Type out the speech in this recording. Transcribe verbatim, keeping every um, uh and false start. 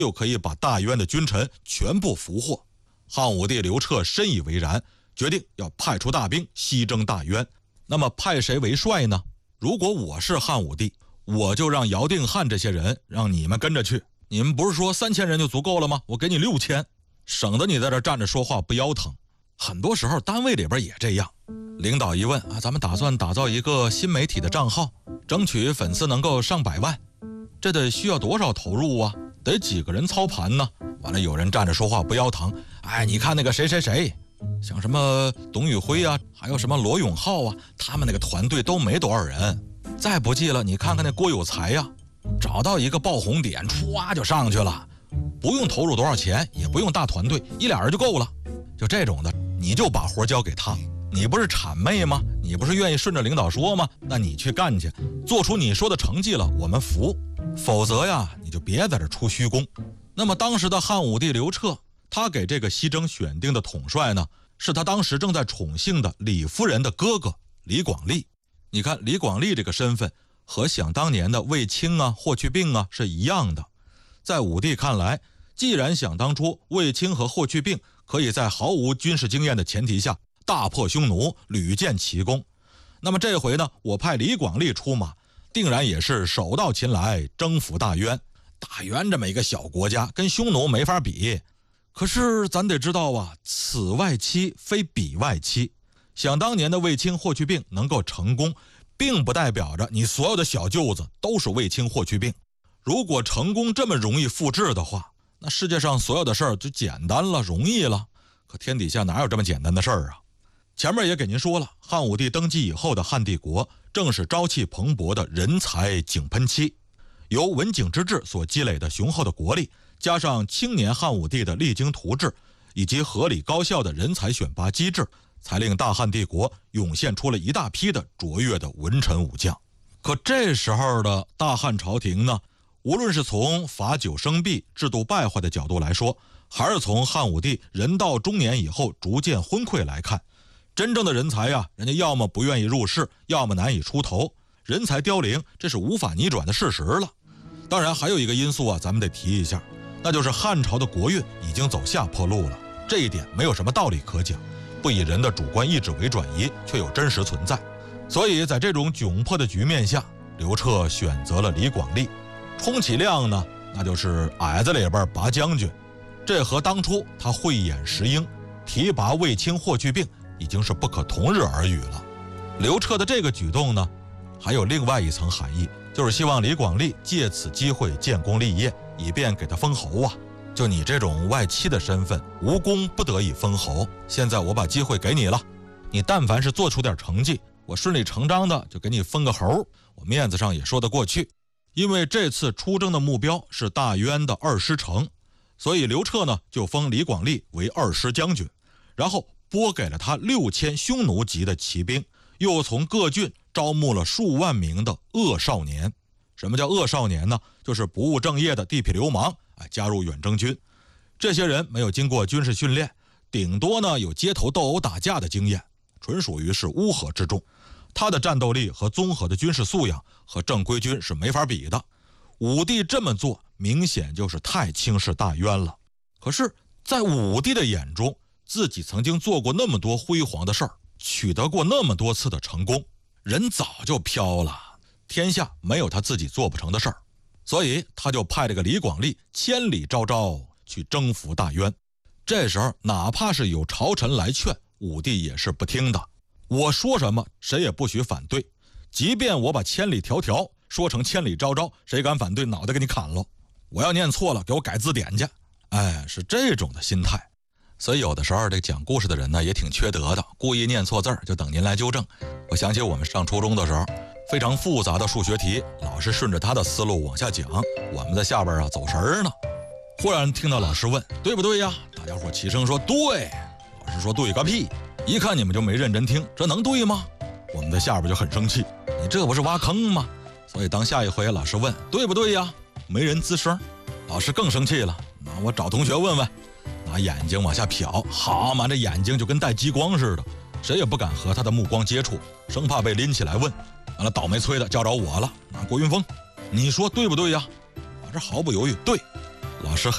又可以把大渊的君臣全部俘获。汉武帝刘彻深以为然，决定要派出大兵西征大渊。那么派谁为帅呢？如果我是汉武帝，我就让姚定汉这些人让你们跟着去。你们不是说三千人就足够了吗？我给你六千，省得你在这站着说话不腰疼。很多时候单位里边也这样，领导一问啊，咱们打算打造一个新媒体的账号，争取粉丝能够上百万，这得需要多少投入啊？得几个人操盘呢？完了，有人站着说话不腰疼。哎，你看那个谁谁谁，像什么董宇辉啊，还有什么罗永浩啊，他们那个团队都没多少人。再不济了，你看看那郭有才呀、啊，找到一个爆红点，歘就上去了，不用投入多少钱，也不用大团队，一俩人就够了。就这种的，你就把活交给他。你不是谄媚吗？你不是愿意顺着领导说吗？那你去干去，做出你说的成绩了，我们服。否则呀，你就别在这出虚功。那么当时的汉武帝刘彻，他给这个西征选定的统帅呢，是他当时正在宠幸的李夫人的哥哥李广利。你看李广利这个身份和想当年的卫青啊、霍去病啊是一样的。在武帝看来，既然想当初卫青和霍去病可以在毫无军事经验的前提下大破匈奴，屡建奇功，那么这回呢，我派李广利出马，定然也是手到擒来，征服大渊。大渊这么一个小国家，跟匈奴没法比。可是咱得知道啊，此外戚非彼外戚。想当年的卫青、霍去病能够成功，并不代表着你所有的小舅子都是卫青、霍去病。如果成功这么容易复制的话，那世界上所有的事儿就简单了，容易了。可天底下哪有这么简单的事儿啊？前面也给您说了，汉武帝登基以后的汉帝国正是朝气蓬勃的人才井喷期。由文景之治所积累的雄厚的国力，加上青年汉武帝的励精图治，以及合理高效的人才选拔机制，才令大汉帝国涌现出了一大批的卓越的文臣武将。可这时候的大汉朝廷呢，无论是从罚酒生弊、制度败坏的角度来说，还是从汉武帝人到中年以后逐渐昏聩来看，真正的人才呀，人家要么不愿意入仕，要么难以出头，人才凋零，这是无法逆转的事实了。当然还有一个因素啊，咱们得提一下，那就是汉朝的国运已经走下坡路了，这一点没有什么道理可讲，不以人的主观意志为转移，却有真实存在。所以在这种窘迫的局面下，刘彻选择了李广利，充其量呢，那就是矮子里边拔将军。这和当初他慧眼识英，提拔卫青、霍去病已经是不可同日而语了。刘彻的这个举动呢，还有另外一层含义，就是希望李广利借此机会建功立业，以便给他封侯啊。就你这种外戚的身份，无功不得已封侯，现在我把机会给你了，你但凡是做出点成绩，我顺理成章的就给你封个侯，我面子上也说得过去。因为这次出征的目标是大渊的二师城，所以刘彻呢就封李广利为二师将军，然后拨给了他六千匈奴籍的骑兵，又从各郡招募了数万名的恶少年。什么叫恶少年呢？就是不务正业的地痞流氓，哎，加入远征军。这些人没有经过军事训练，顶多呢有街头斗殴打架的经验，纯属于是乌合之众。他的战斗力和综合的军事素养和正规军是没法比的。武帝这么做明显就是太轻视大渊了。可是在武帝的眼中，自己曾经做过那么多辉煌的事儿，取得过那么多次的成功，人早就飘了，天下没有他自己做不成的事儿。所以他就派这个李广利千里招招去征服大渊。这时候哪怕是有朝臣来劝，武帝也是不听的。我说什么谁也不许反对，即便我把千里迢迢说成千里招招，谁敢反对，脑袋给你砍了。我要念错了，给我改字典去。哎，是这种的心态。所以有的时候这讲故事的人呢也挺缺德的，故意念错字儿，就等您来纠正。我想起我们上初中的时候，非常复杂的数学题，老师顺着他的思路往下讲，我们在下边啊走神儿呢。忽然听到老师问对不对呀，大家伙齐声说对。老师说对个屁，一看你们就没认真听，这能对吗？我们在下边就很生气，你这不是挖坑吗？所以当下一回老师问对不对呀，没人吱声，老师更生气了，那我找同学问问，拿眼睛往下瞟，好嘛，这眼睛就跟带激光似的，谁也不敢和他的目光接触，生怕被拎起来问。完了，倒霉催的叫着我了，那郭云峰，你说对不对呀？我这毫不犹豫，对。老师很